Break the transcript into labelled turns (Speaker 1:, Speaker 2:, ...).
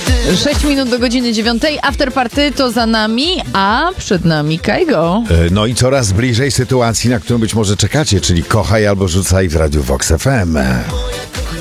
Speaker 1: 6 minut do godziny 9. Afterparty to za nami, a przed nami Kajgo.
Speaker 2: No i coraz bliżej sytuacji, na którą być może czekacie, czyli kochaj albo rzucaj w Radiu Vox FM.